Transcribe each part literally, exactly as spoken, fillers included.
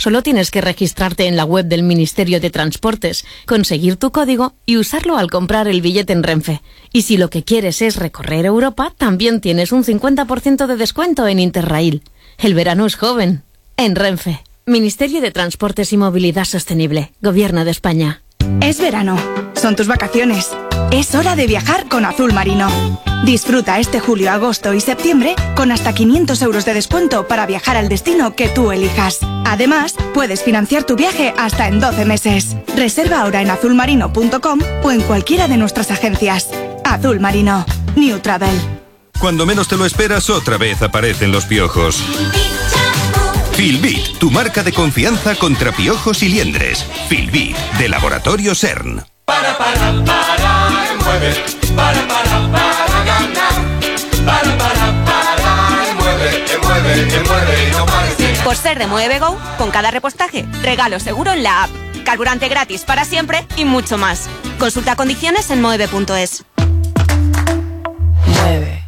Solo tienes que registrarte en la web del Ministerio de Transportes, conseguir tu código y usarlo al comprar el billete en Renfe. Y si lo que quieres es recorrer Europa, también tienes un cincuenta por ciento de descuento en Interrail. El verano es joven. En Renfe. Ministerio de Transportes y Movilidad Sostenible. Gobierno de España. Es verano. Son tus vacaciones. Es hora de viajar con Azul Marino. Disfruta este julio, agosto y septiembre con hasta quinientos euros de descuento para viajar al destino que tú elijas. Además, puedes financiar tu viaje hasta en doce meses. Reserva ahora en azul marino punto com o en cualquiera de nuestras agencias. Azul Marino. New Travel. Cuando menos te lo esperas, otra vez aparecen los piojos. Filbit, tu marca de confianza contra piojos y liendres. Filbit, de Laboratorio CERN. Para, para, para, mueve. Para, para, para ganar. Para, para, para, mueve, mueve, mueve y no pares de ganar. Por ser de Mueve Go, con cada repostaje, regalo seguro en la app. Carburante gratis para siempre y mucho más. Consulta condiciones en moeve punto es. Mueve.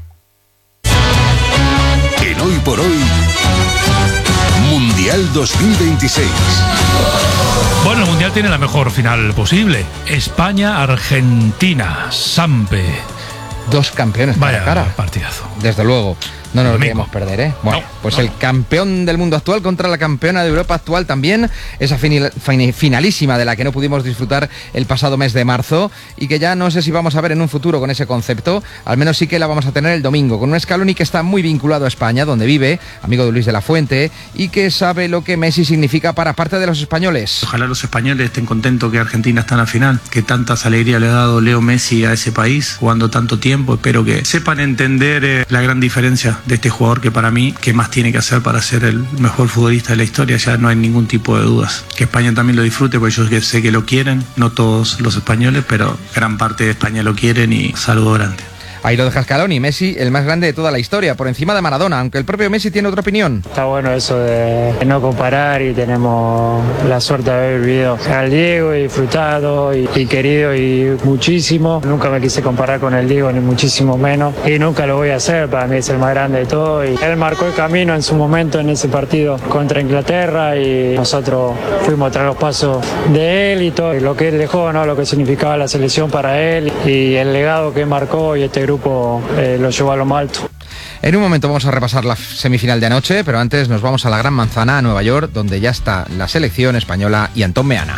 En Hoy por Hoy, Mundial dos mil veintiséis. Bueno, el Mundial tiene la mejor final posible. España-Argentina. Sampe. Dos campeones cara a cara. Vaya partidazo. Desde luego. No nos lo queremos perder, ¿eh? Bueno, no, pues no. El campeón del mundo actual contra la campeona de Europa actual también. Esa final, finalísima de la que no pudimos disfrutar el pasado mes de marzo y que ya no sé si vamos a ver en un futuro con ese concepto. Al menos sí que la vamos a tener el domingo con un Scaloni que está muy vinculado a España, donde vive, amigo de Luis de la Fuente, y que sabe lo que Messi significa para parte de los españoles. Ojalá los españoles estén contentos que Argentina está en la final, que tantas alegrías le ha dado Leo Messi a ese país, jugando tanto tiempo. Espero que sepan entender eh, la gran diferencia de este jugador que para mí, ¿qué más tiene que hacer para ser el mejor futbolista de la historia? Ya no hay ningún tipo de dudas. Que España también lo disfrute, porque yo sé que lo quieren, no todos los españoles, pero gran parte de España lo quieren y saludo grande. Ahí lo deja Scaloni, Messi, el más grande de toda la historia, por encima de Maradona, aunque el propio Messi tiene otra opinión. Está bueno eso de no comparar y tenemos la suerte de haber vivido al Diego y disfrutado y, y querido y muchísimo. Nunca me quise comparar con el Diego, ni muchísimo menos, y nunca lo voy a hacer, para mí es el más grande de todo. Y él marcó el camino en su momento en ese partido contra Inglaterra y nosotros fuimos tras los pasos de él y todo, y lo que él dejó, ¿no? Lo que significaba la selección para él y el legado que marcó y este grupo grupo eh, lo llevó a lo más alto. En un momento vamos a repasar la semifinal de anoche, pero antes nos vamos a la Gran Manzana, a Nueva York, donde ya está la selección española y Antón Meana.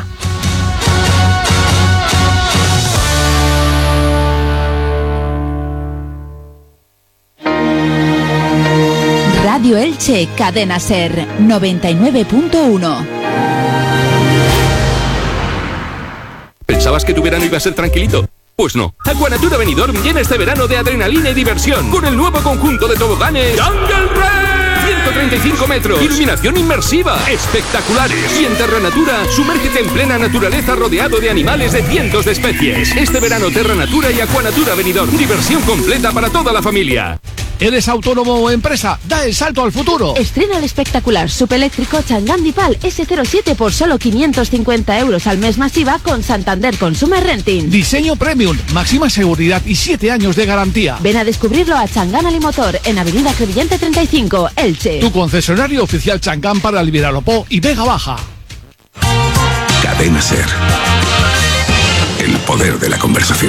Radio Elche, Cadena Ser, noventa y nueve punto uno. ¿Pensabas que tu verano iba a ser tranquilito? Pues no. Aquanatura Benidorm llena este verano de adrenalina y diversión con el nuevo conjunto de toboganes Jungle Race. ciento treinta y cinco metros, iluminación inmersiva, espectaculares. Y en Terra Natura, sumérgete en plena naturaleza rodeado de animales de cientos de especies. Este verano Terra Natura y Aquanatura Benidorm, diversión completa para toda la familia. ¿Eres autónomo o empresa? ¡Da el salto al futuro! Estrena el espectacular subeléctrico Chang'an Dipal ese cero siete por solo quinientos cincuenta euros al mes masiva con Santander Consumer Renting. Diseño premium, máxima seguridad y siete años de garantía. Ven a descubrirlo a Chang'an Alimotor en Avenida Crevillente treinta y cinco, Elche. Tu concesionario oficial Chang'an para el Viralopó y Vega Baja. Cadena Ser. El poder de la conversación.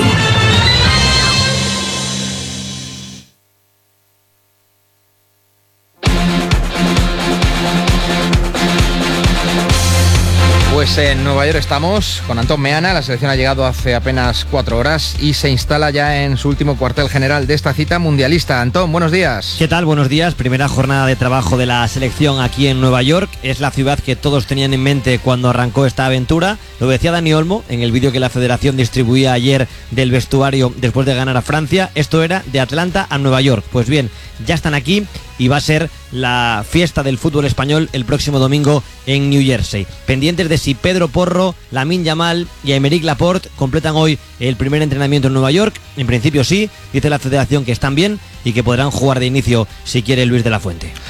Pues en Nueva York estamos con Antón Meana. La selección ha llegado hace apenas cuatro horas y se instala ya en su último cuartel general de esta cita mundialista. Antón, buenos días. ¿Qué tal? Buenos días. Primera jornada de trabajo de la selección aquí en Nueva York. Es la ciudad que todos tenían en mente cuando arrancó esta aventura. Lo decía Dani Olmo en el vídeo que la federación distribuía ayer del vestuario después de ganar a Francia. Esto era de Atlanta a Nueva York. Pues bien, ya están aquí y va a ser la fiesta del fútbol español el próximo domingo en New Jersey. Pendientes de si Pedro Porro, Lamine Yamal y Aymeric Laporte completan hoy el primer entrenamiento en Nueva York. En principio sí, dice la federación que están bien y que podrán jugar de inicio si quiere Luis de la Fuente.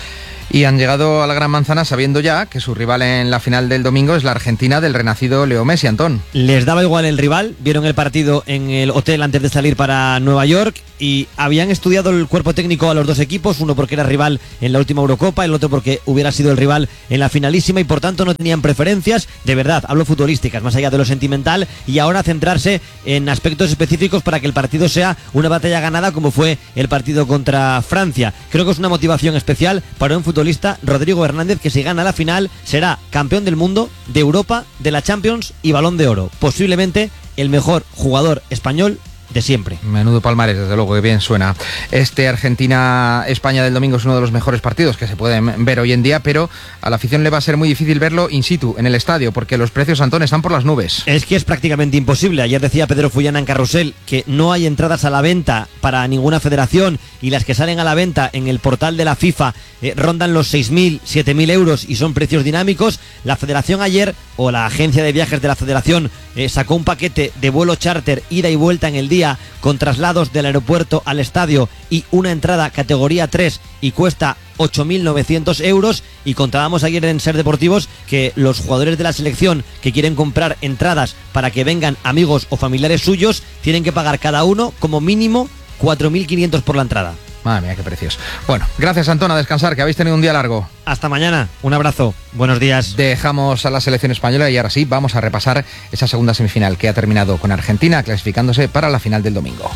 Y han llegado a la Gran Manzana sabiendo ya que su rival en la final del domingo es la Argentina del renacido Leo Messi, Antón. Les daba igual el rival, vieron el partido en el hotel antes de salir para Nueva York y habían estudiado el cuerpo técnico a los dos equipos, uno porque era rival en la última Eurocopa, el otro porque hubiera sido el rival en la finalísima y por tanto no tenían preferencias, de verdad, hablo futbolísticas, más allá de lo sentimental, y ahora centrarse en aspectos específicos para que el partido sea una batalla ganada como fue el partido contra Francia. Creo que es una motivación especial para un futbolista, Rodrigo Hernández, que si gana la final será campeón del mundo, de Europa, de la Champions y Balón de Oro, posiblemente el mejor jugador español de siempre. Menudo palmarés, desde luego, que bien suena. Este Argentina-España del domingo es uno de los mejores partidos que se pueden ver hoy en día, pero a la afición le va a ser muy difícil verlo in situ, en el estadio, porque los precios, Antón, están por las nubes. Es que es prácticamente imposible. Ayer decía Pedro Fullana en Carrusel que no hay entradas a la venta para ninguna federación y las que salen a la venta en el portal de la FIFA eh, rondan los seis mil, siete mil euros y son precios dinámicos. La federación ayer, o la agencia de viajes de la federación, eh, sacó un paquete de vuelo charter, ida y vuelta en el día, con traslados del aeropuerto al estadio y una entrada categoría tres y cuesta ocho mil novecientos euros. Y contábamos ayer en Ser Deportivos que los jugadores de la selección que quieren comprar entradas para que vengan amigos o familiares suyos tienen que pagar cada uno como mínimo cuatro mil quinientos por la entrada. Madre mía, qué precios. Bueno, gracias, Antón, a descansar, que habéis tenido un día largo. Hasta mañana, un abrazo, buenos días. Dejamos a la selección española y ahora sí, vamos a repasar esa segunda semifinal que ha terminado con Argentina clasificándose para la final del domingo.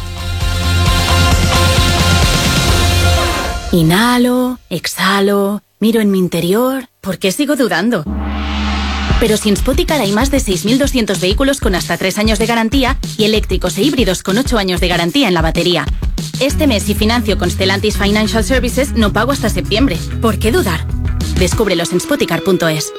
Inhalo, exhalo, miro en mi interior. ¿Por qué sigo dudando? Pero si en Spoticar hay más de seis mil doscientos vehículos con hasta tres años de garantía y eléctricos e híbridos con ocho años de garantía en la batería. Este mes, si financio con Stellantis Financial Services, no pago hasta septiembre. ¿Por qué dudar? Descúbrelos en spoticar punto es.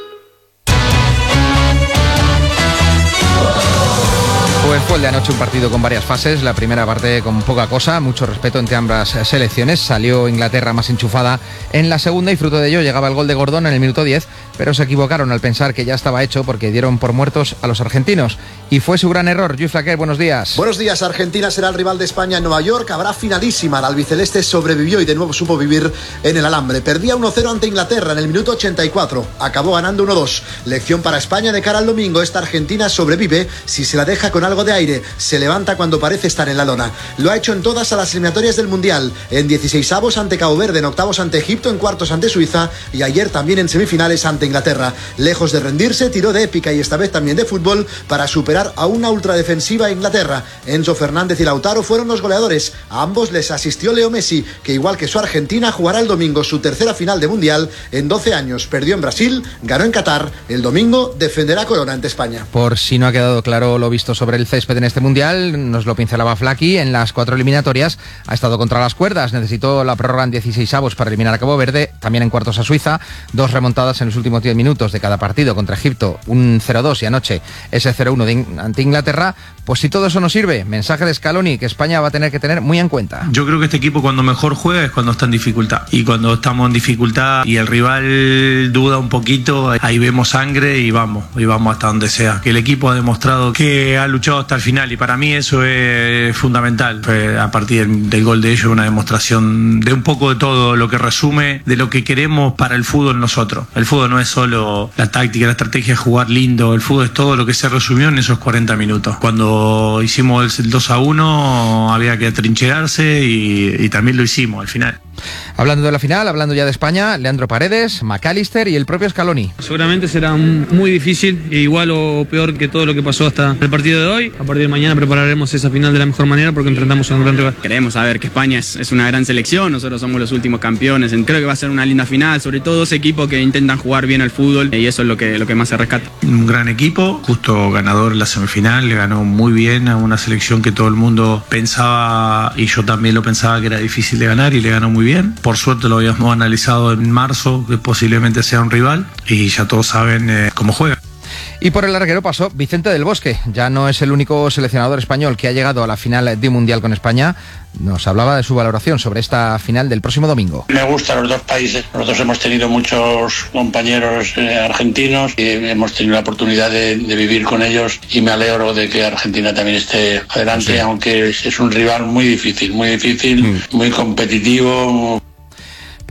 Pues fue el de anoche un partido con varias fases. La primera parte con poca cosa, mucho respeto entre ambas selecciones. Salió Inglaterra más enchufada en la segunda y fruto de ello llegaba el gol de Gordon en el minuto diez, pero se equivocaron al pensar que ya estaba hecho porque dieron por muertos a los argentinos. Y fue su gran error. Luis Flaquer, buenos días. Buenos días. Argentina será el rival de España en Nueva York. Habrá finalísima. La albiceleste sobrevivió y de nuevo supo vivir en el alambre. Perdía uno cero ante Inglaterra en el minuto ochenta y cuatro. Acabó ganando uno dos. Lección para España de cara al domingo. Esta Argentina sobrevive si se la deja con algo de aire. Se levanta cuando parece estar en la lona. Lo ha hecho en todas a las eliminatorias del Mundial. En dieciseisavos ante Cabo Verde, en octavos ante Egipto, en cuartos ante Suiza y ayer también en semifinales ante Inglaterra. Lejos de rendirse, tiró de épica y esta vez también de fútbol para superar a una ultradefensiva Inglaterra. Enzo Fernández y Lautaro fueron los goleadores. A ambos les asistió Leo Messi, que igual que su Argentina jugará el domingo su tercera final de Mundial en doce años. Perdió en Brasil, ganó en Qatar. El domingo defenderá corona ante España. Por si no ha quedado claro lo visto sobre el césped en este Mundial, nos lo pincelaba Flaqui. En las cuatro eliminatorias ha estado contra las cuerdas. Necesitó la prórroga en dieciseisavos para eliminar a Cabo Verde, también en cuartos a Suiza. Dos remontadas en los últimos diez minutos de cada partido contra Egipto, un cero dos y anoche ese cero uno de, ante Inglaterra. Pues si todo eso no sirve, mensaje de Scaloni que España va a tener que tener muy en cuenta. Yo creo que este equipo cuando mejor juega es cuando está en dificultad, y cuando estamos en dificultad y el rival duda un poquito, ahí vemos sangre y vamos, y vamos hasta donde sea. Que el equipo ha demostrado que ha luchado hasta el final y para mí eso es fundamental. Pues a partir del, del gol de ellos, una demostración de un poco de todo lo que resume de lo que queremos para el fútbol nosotros. El fútbol no es solo la táctica, la estrategia, jugar lindo. El fútbol es todo lo que se resumió en esos cuarenta minutos. Cuando hicimos el dos a uno había que atrincherarse y, y también lo hicimos al final. Hablando de la final, hablando ya de España, Leandro Paredes, McAllister y el propio Scaloni. Seguramente será muy difícil, igual o peor que todo lo que pasó hasta el partido de hoy. A partir de mañana prepararemos esa final de la mejor manera porque enfrentamos a un gran rival. Queremos saber que España es, es una gran selección, nosotros somos los últimos campeones. Creo que va a ser una linda final, sobre todo dos equipos que intentan jugar bien al fútbol y eso es lo que, lo que más se rescata. Un gran equipo, justo ganador en la semifinal, le ganó muy bien a una selección que todo el mundo pensaba, y yo también lo pensaba, que era difícil de ganar, y le ganó muy bien. Por suerte lo habíamos analizado en marzo, que posiblemente sea un rival, y ya todos saben eh, cómo juega. Y por el larguero pasó Vicente del Bosque. Ya no es el único seleccionador español que ha llegado a la final de un Mundial con España. Nos hablaba de su valoración sobre esta final del próximo domingo. Me gustan los dos países. Nosotros hemos tenido muchos compañeros eh, argentinos y hemos tenido la oportunidad de, de vivir con ellos, y me alegro de que Argentina también esté adelante, sí. Aunque es, es un rival muy difícil, muy difícil, mm. muy competitivo.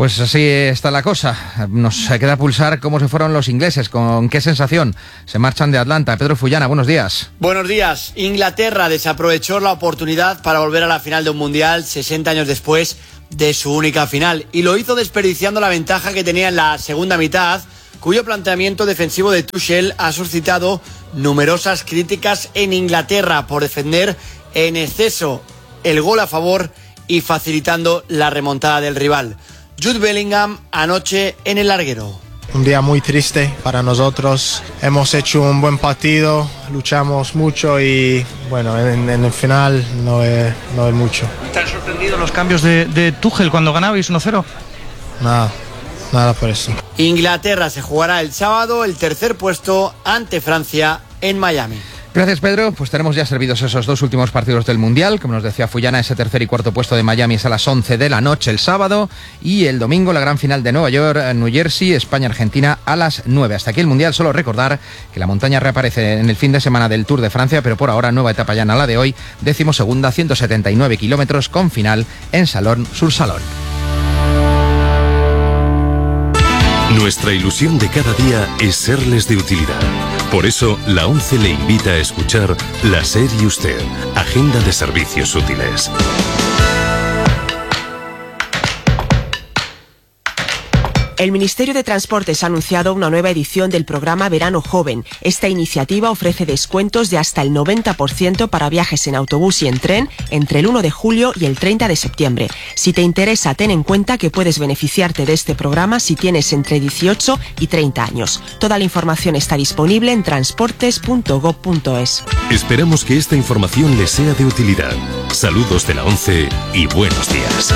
Pues así está la cosa. Nos queda pulsar cómo se fueron los ingleses, con qué sensación se marchan de Atlanta. Pedro Fullana, buenos días. Buenos días. Inglaterra desaprovechó la oportunidad para volver a la final de un mundial sesenta años después de su única final, y lo hizo desperdiciando la ventaja que tenía en la segunda mitad, cuyo planteamiento defensivo de Tuchel ha suscitado numerosas críticas en Inglaterra por defender en exceso el gol a favor y facilitando la remontada del rival. Jude Bellingham anoche en el larguero. Un día muy triste para nosotros. Hemos hecho un buen partido, luchamos mucho y bueno, en, en el final no es, no es mucho. ¿Te han sorprendido los cambios de, de Tuchel cuando ganabais uno cero? Nada, nada por eso. Inglaterra se jugará el sábado el tercer puesto ante Francia en Miami. Gracias, Pedro. Pues tenemos ya servidos esos dos últimos partidos del Mundial. Como nos decía Fullana, ese tercer y cuarto puesto de Miami es a las once de la noche el sábado. Y el domingo la gran final de Nueva York, New Jersey, España-Argentina a las nueve. Hasta aquí el Mundial. Solo recordar que la montaña reaparece en el fin de semana del Tour de Francia, pero por ahora nueva etapa ya en la de hoy, decimosegunda, ciento setenta y nueve kilómetros con final en Salón-sur-Salón. Nuestra ilusión de cada día es serles de utilidad. Por eso, la ONCE le invita a escuchar La SER y Usted, Agenda de Servicios Útiles. El Ministerio de Transportes ha anunciado una nueva edición del programa Verano Joven. Esta iniciativa ofrece descuentos de hasta el noventa por ciento para viajes en autobús y en tren entre el uno de julio y el treinta de septiembre. Si te interesa, ten en cuenta que puedes beneficiarte de este programa si tienes entre dieciocho y treinta años. Toda la información está disponible en transportes punto gob punto es. Esperamos que esta información les sea de utilidad. Saludos de la ONCE y buenos días.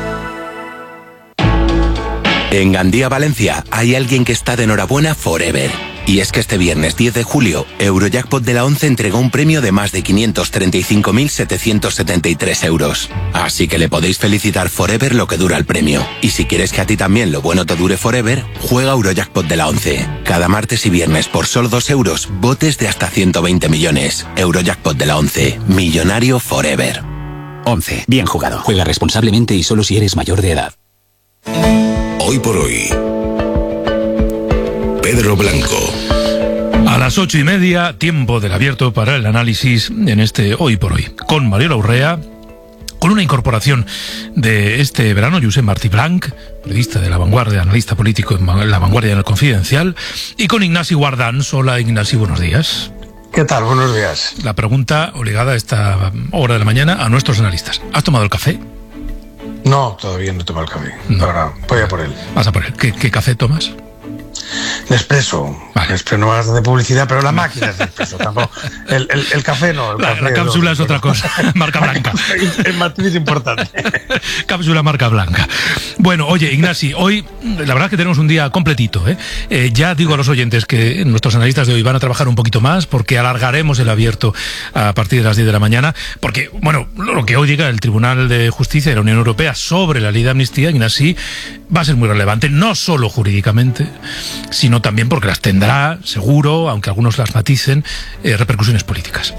En Gandía, Valencia, hay alguien que está de enhorabuena forever. Y es que este viernes diez de julio, Eurojackpot de la ONCE entregó un premio de más de quinientos treinta y cinco mil setecientos setenta y tres euros. Así que le podéis felicitar forever lo que dura el premio. Y si quieres que a ti también lo bueno te dure forever, juega Eurojackpot de la ONCE. Cada martes y viernes por solo dos euros, botes de hasta ciento veinte millones. Eurojackpot de la ONCE. Millonario forever. ONCE. Bien jugado. Juega responsablemente y solo si eres mayor de edad. Hoy por hoy, Pedro Blanco. A las ocho y media, tiempo del abierto para el análisis en este Hoy por Hoy. Con Mariola Urrea, con una incorporación de este verano, Josep Martí Blanc, periodista de La Vanguardia, analista político en La Vanguardia y en El Confidencial, y con Ignasi Guardans. Hola, Ignasi, buenos días. ¿Qué tal? Buenos días. La pregunta obligada a esta hora de la mañana a nuestros analistas. ¿Has tomado el café? No, todavía no tomo el café. No. Ahora voy a por él. Vas a por él. ¿Qué, qué café tomas? Nespresso. Vale. Nespresso, no hagas de publicidad, pero la máquina es Nespresso. Tampoco. El, el, el café no. El la, café la cápsula no, es otra cosa. Marca blanca. El matiz es importante. Cápsula marca blanca. Bueno, oye, Ignasi, hoy la verdad es que tenemos un día completito, ¿eh? Eh, ya digo a los oyentes que nuestros analistas de hoy van a trabajar un poquito más porque alargaremos el abierto a partir de las diez de la mañana. Porque, bueno, lo que hoy diga el Tribunal de Justicia de la Unión Europea sobre la ley de amnistía, Ignasi, va a ser muy relevante, no solo jurídicamente, sino también porque las tendrá, seguro, aunque algunos las maticen, eh, repercusiones políticas.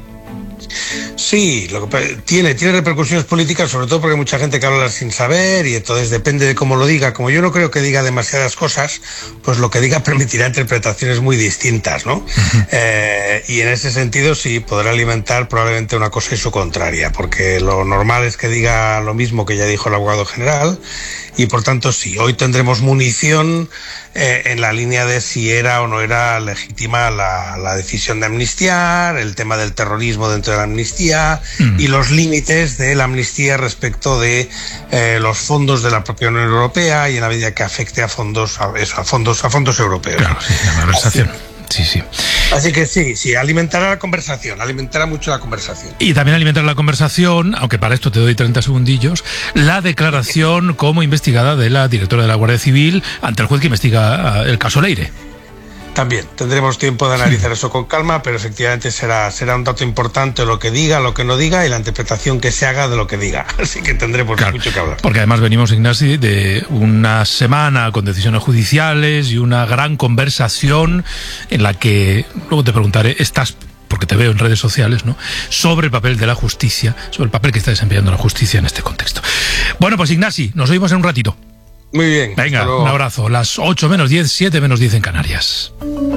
Sí, lo que tiene, tiene repercusiones políticas, sobre todo porque hay mucha gente que habla sin saber y entonces depende de cómo lo diga. Como yo no creo que diga demasiadas cosas, pues lo que diga permitirá interpretaciones muy distintas, ¿no? Uh-huh. Eh, y en ese sentido sí podrá alimentar probablemente una cosa y su contraria, porque lo normal es que diga lo mismo que ya dijo el abogado general. Y por tanto sí, hoy tendremos munición eh, en la línea de si era o no era legítima la, la decisión de amnistiar, el tema del terrorismo dentro de la amnistía mm. y los límites de la amnistía respecto de eh, los fondos de la propia Unión Europea y en la medida que afecte a fondos a, eso, a fondos a fondos europeos. Claro, sí, la conversación. Sí, sí. Así que sí, sí, alimentará la conversación, alimentará mucho la conversación. Y también alimentará la conversación, aunque para esto te doy treinta segundillos, la declaración como investigada de la directora de la Guardia Civil ante el juez que investiga el caso Leire. También tendremos tiempo de analizar eso con calma, pero efectivamente será, será un dato importante lo que diga, lo que no diga y la interpretación que se haga de lo que diga. Así que tendremos claro, mucho que hablar. Porque además venimos, Ignasi, de una semana con decisiones judiciales y una gran conversación en la que, luego te preguntaré, estás, porque te veo en redes sociales, ¿no?, sobre el papel de la justicia, sobre el papel que está desempeñando la justicia en este contexto. Bueno, pues Ignasi, nos oímos en un ratito. Muy bien. Venga, un abrazo. Las ocho menos diez, siete menos diez en Canarias.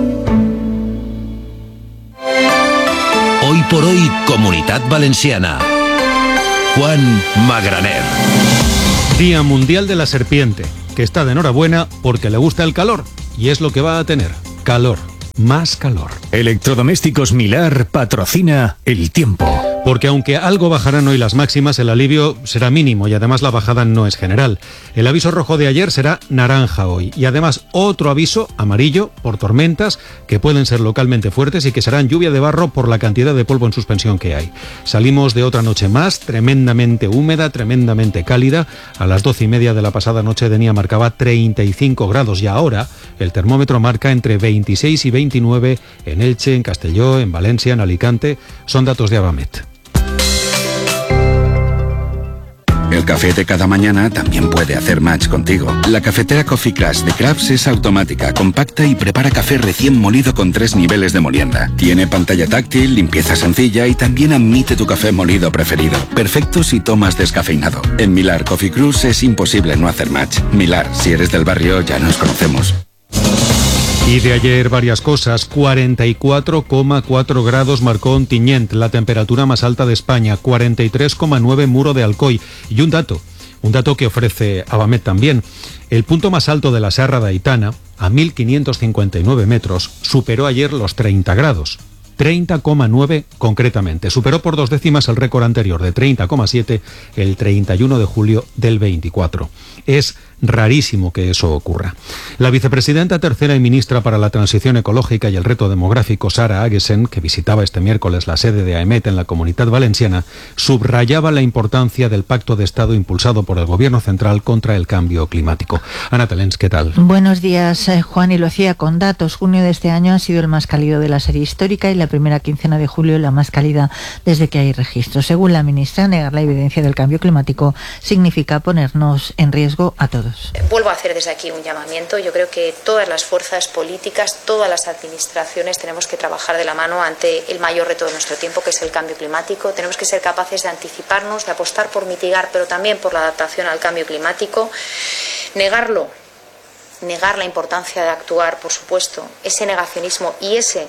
Hoy por hoy, Comunitat Valenciana. Juan Magraner. Día Mundial de la Serpiente, que está de enhorabuena porque le gusta el calor. Y es lo que va a tener. Calor. Más calor. Electrodomésticos Milar patrocina el tiempo. Porque aunque algo bajarán hoy las máximas, el alivio será mínimo y además la bajada no es general. El aviso rojo de ayer será naranja hoy y además otro aviso amarillo por tormentas que pueden ser localmente fuertes y que serán lluvia de barro por la cantidad de polvo en suspensión que hay. Salimos de otra noche más, tremendamente húmeda, tremendamente cálida. A las doce y media de la pasada noche Denia marcaba treinta y cinco grados y ahora el termómetro marca entre veintiséis y veintinueve en Elche, en Castelló, en Valencia, en Alicante. Son datos de Abamet. El café de cada mañana también puede hacer match contigo. La cafetera Coffee Crush de Crafts es automática, compacta y prepara café recién molido con tres niveles de molienda. Tiene pantalla táctil, limpieza sencilla y también admite tu café molido preferido. Perfecto si tomas descafeinado. En Milar Coffee Crush es imposible no hacer match. Milar, si eres del barrio, ya nos conocemos. Y de ayer varias cosas. cuarenta y cuatro coma cuatro grados marcó Ontinyent, la temperatura más alta de España. cuarenta y tres coma nueve Muro de Alcoy. Y un dato, un dato que ofrece Abamet también. El punto más alto de la Serra de Aitana, a mil quinientos cincuenta y nueve metros, superó ayer los treinta grados. treinta coma nueve concretamente. Superó por dos décimas el récord anterior de treinta coma siete el treinta y uno de julio del veinticuatro. Es rarísimo que eso ocurra. La vicepresidenta tercera y ministra para la Transición Ecológica y el Reto Demográfico, Sara Aguesen, que visitaba este miércoles la sede de AEMET en la Comunitat Valenciana, subrayaba la importancia del pacto de Estado impulsado por el Gobierno Central contra el cambio climático. Ana Telens, ¿qué tal? Buenos días, Juan, y lo hacía con datos. Junio de este año ha sido el más cálido de la serie histórica y la primera quincena de julio la más cálida desde que hay registro. Según la ministra, negar la evidencia del cambio climático significa ponernos en riesgo a todos. Vuelvo a hacer desde aquí un llamamiento. Yo creo que todas las fuerzas políticas, todas las administraciones tenemos que trabajar de la mano ante el mayor reto de nuestro tiempo, que es el cambio climático. Tenemos que ser capaces de anticiparnos, de apostar por mitigar, pero también por la adaptación al cambio climático. Negarlo, negar la importancia de actuar, por supuesto, ese negacionismo y ese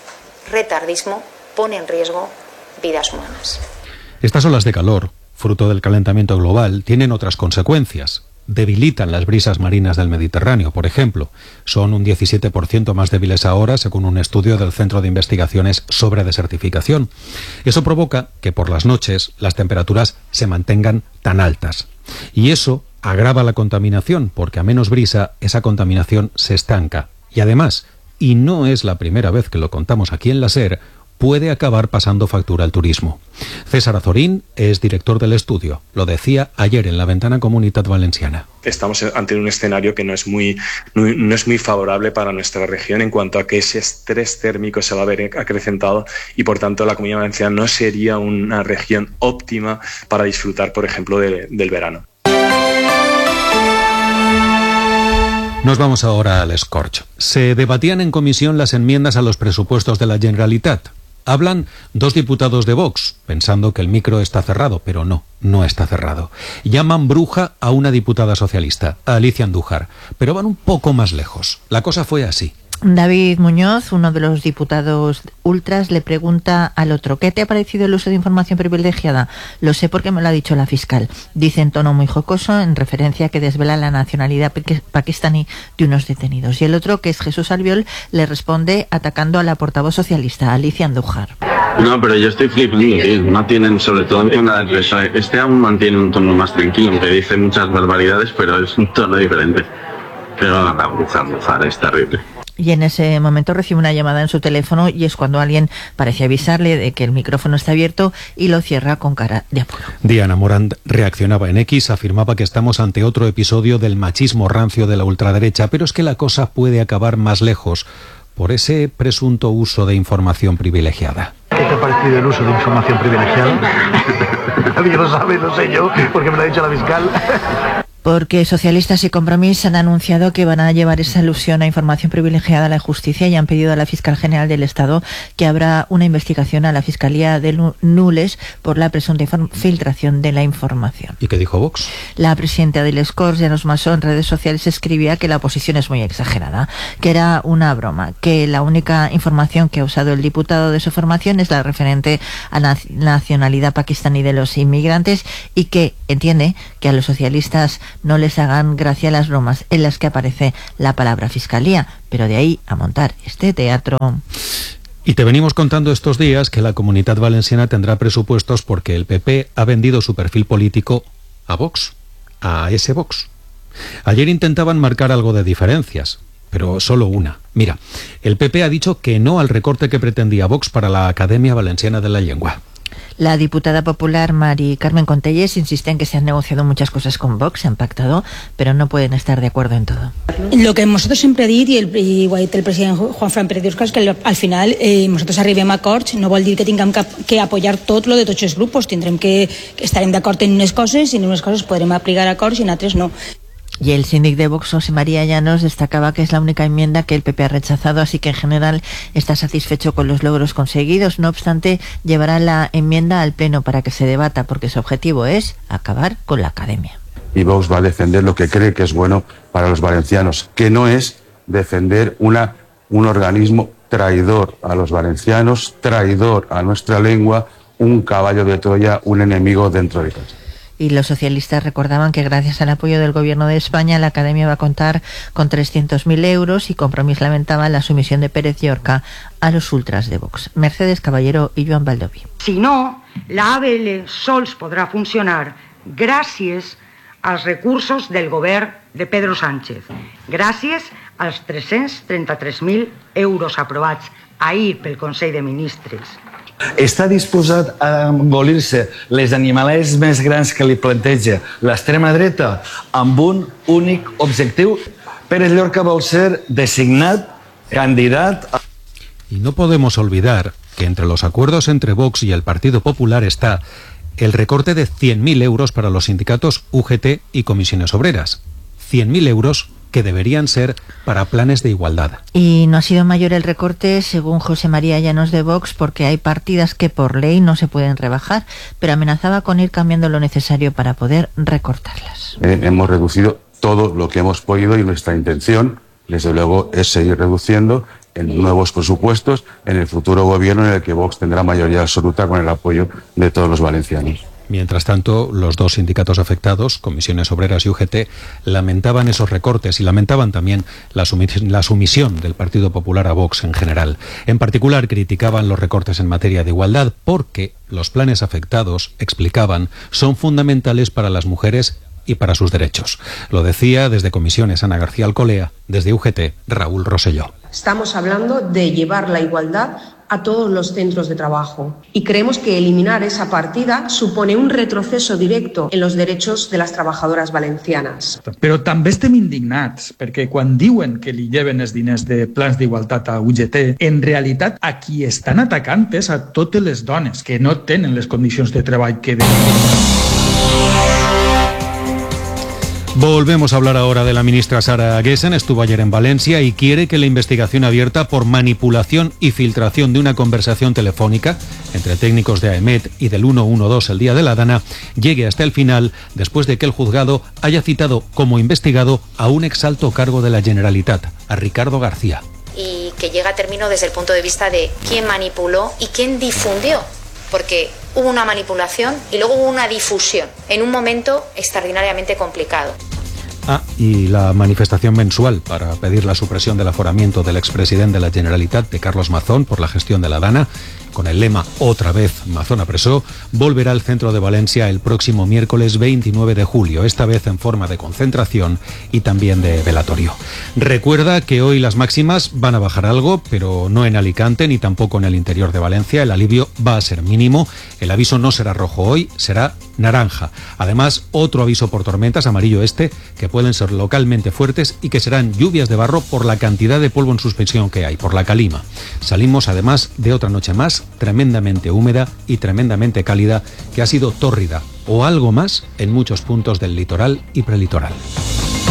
retardismo pone en riesgo vidas humanas. Estas olas de calor, fruto del calentamiento global, tienen otras consecuencias. Debilitan las brisas marinas del Mediterráneo, por ejemplo. Son un diecisiete por ciento más débiles ahora, según un estudio del Centro de Investigaciones sobre Desertificación. Eso provoca que por las noches las temperaturas se mantengan tan altas. Y eso agrava la contaminación, porque a menos brisa esa contaminación se estanca. Y además, y no es la primera vez que lo contamos aquí en la SER, puede acabar pasando factura al turismo. César Azorín es director del estudio. Lo decía ayer en la ventana Comunitat Valenciana. Estamos ante un escenario que no es muy, no, no es muy favorable para nuestra región en cuanto a que ese estrés térmico se va a ver acrecentado y por tanto la Comunidad Valenciana no sería una región óptima para disfrutar, por ejemplo, de, del verano. Nos vamos ahora al escorch. Se debatían en comisión las enmiendas a los presupuestos de la Generalitat. Hablan dos diputados de Vox, pensando que el micro está cerrado, pero no, no está cerrado. Llaman bruja a una diputada socialista, a Alicia Andújar, pero van un poco más lejos. La cosa fue así. David Muñoz, uno de los diputados ultras, le pregunta al otro: ¿qué te ha parecido el uso de información privilegiada? Lo sé porque me lo ha dicho la fiscal. Dice en tono muy jocoso, en referencia a que desvela la nacionalidad pakistaní de unos detenidos. Y el otro, que es Jesús Albiol, le responde atacando a la portavoz socialista, Alicia Andújar. No, pero yo estoy flipando, tío. No tienen, sobre todo en la defensa. Este aún mantiene un tono más tranquilo, aunque dice muchas barbaridades, pero es un tono diferente. Pero la bruja Andújar es terrible. Y en ese momento recibe una llamada en su teléfono y es cuando alguien parece avisarle de que el micrófono está abierto y lo cierra con cara de apuro. Diana Morant reaccionaba en X, afirmaba que estamos ante otro episodio del machismo rancio de la ultraderecha, pero es que la cosa puede acabar más lejos por ese presunto uso de información privilegiada. ¿Qué te ha parecido el uso de información privilegiada? Nadie lo sabe, lo sé yo, porque me lo ha dicho la fiscal. Porque Socialistas y Compromís han anunciado que van a llevar esa alusión a información privilegiada a la justicia y han pedido a la Fiscal General del Estado que abra una investigación a la Fiscalía de Nules por la presunta filtración de la información. ¿Y qué dijo Vox? La presidenta del Escorts, Llanos Masó, en redes sociales escribía que la oposición es muy exagerada, que era una broma, que la única información que ha usado el diputado de su formación es la referente a la nacionalidad pakistaní de los inmigrantes y que entiende que a los socialistas no les hagan gracia las bromas en las que aparece la palabra fiscalía, pero de ahí a montar este teatro. Y te venimos contando estos días que la Comunitat Valenciana tendrá presupuestos porque el P P ha vendido su perfil político a Vox, a ese Vox. Ayer intentaban marcar algo de diferencias, pero solo una. Mira, el P P ha dicho que no al recorte que pretendía Vox para la Academia Valenciana de la Lengua. La diputada popular Mari Carmen Contelles insiste en que se han negociado muchas cosas con Vox, se han pactado, pero no pueden estar de acuerdo en todo. Lo que nosotros siempre he dit, y, el, i ho ha dit el president Juan Fran Pérez Diosca, és que al final eh, nosotros arribem a acords, no vol dir que tinguem que, que apoyar tot lo de tots els grupos, tindrem que, que estarem d'acord en unes coses i en unes coses podrem aplicar acords i en altres no. Y el síndic de Vox, José María Llanos, destacaba que es la única enmienda que el P P ha rechazado, así que en general está satisfecho con los logros conseguidos. No obstante, llevará la enmienda al Pleno para que se debata, porque su objetivo es acabar con la Academia. Y Vox va a defender lo que cree que es bueno para los valencianos, que no es defender una, un organismo traidor a los valencianos, traidor a nuestra lengua, un caballo de Troya, un enemigo dentro de casa. Y los socialistas recordaban que gracias al apoyo del Gobierno de España la Academia va a contar con trescientos mil euros y Compromís lamentaba la sumisión de Pérez Llorca a los ultras de Vox. Mercedes Caballero y Joan Baldoví. Si no, la A B L sols podrà funcionar gràcies als recursos del govern de Pedro Sánchez, gràcies als tres-cents trenta-tres mil euros aprovats ahir pel Consell de Ministres. Està disposat a engolir-se les animalets més grans que li planteja l'extrema dreta amb un únic objectiu. Pérez Llorca vol ser designat candidat a... Y no podemos olvidar que entre los acuerdos entre Vox y el Partido Popular está el recorte de cien mil euros para los sindicatos U G T y comisiones obreras. cien mil euros que deberían ser para planes de igualdad. Y no ha sido mayor el recorte, según José María Llanos de Vox, porque hay partidas que por ley no se pueden rebajar, pero amenazaba con ir cambiando lo necesario para poder recortarlas. Eh, hemos reducido todo lo que hemos podido y nuestra intención, desde luego, es seguir reduciendo en nuevos presupuestos en el futuro gobierno en el que Vox tendrá mayoría absoluta con el apoyo de todos los valencianos. Mientras tanto, los dos sindicatos afectados, Comisiones Obreras y U G T, lamentaban esos recortes y lamentaban también la, sumis- la sumisión del Partido Popular a Vox en general. En particular, criticaban los recortes en materia de igualdad porque los planes afectados, explicaban, son fundamentales para las mujeres y para sus derechos. Lo decía desde Comisiones Ana García Alcolea, desde U G T Raúl Rosselló. Estamos hablando de llevar la igualdad a todos los centros de trabajo y creemos que eliminar esa partida supone un retroceso directo en los derechos de las trabajadoras valencianes. Però també estem indignats perquè quan diuen que li lleven els diners de plans d'igualtat a U G T, en realitat a qui estan atacant és a totes les dones que no tenen les condicions de treball que deuen. Volvemos a hablar ahora de la ministra Sara Gessen. Estuvo ayer en Valencia y quiere que la investigación abierta por manipulación y filtración de una conversación telefónica entre técnicos de AEMET y del ciento doce el día de la Dana llegue hasta el final, después de que el juzgado haya citado como investigado a un exalto cargo de la Generalitat, a Ricardo García. Y que llega a término desde el punto de vista de quién manipuló y quién difundió. Porque hubo una manipulación y luego hubo una difusión en un momento extraordinariamente complicado. Ah, y la manifestación mensual para pedir la supresión del aforamiento del expresidente de la Generalitat, de Carlos Mazón, por la gestión de la Dana, con el lema «Otra vez Mazón apresó», volverá al centro de Valencia el próximo miércoles veintinueve de julio, esta vez en forma de concentración y también de velatorio. Recuerda que hoy las máximas van a bajar algo, pero no en Alicante ni tampoco en el interior de Valencia. El alivio va a ser mínimo. El aviso no será rojo hoy, será naranja. Además, otro aviso por tormentas, amarillo este, que pueden ser localmente fuertes y que serán lluvias de barro por la cantidad de polvo en suspensión que hay, por la calima. Salimos además de otra noche más tremendamente húmeda y tremendamente cálida, que ha sido tórrida o algo más en muchos puntos del litoral y prelitoral.